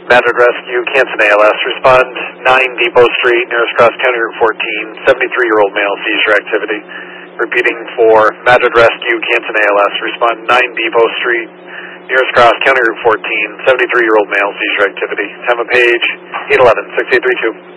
Madrid Rescue, Canton ALS, respond 9 Depot Street, nearest cross County Route 14, 73-year-old male, seizure activity. Repeating for Madrid Rescue, Canton ALS, respond 9 Depot Street, nearest cross County Route 14, 73-year-old male, seizure activity. Time of page 811, 6832.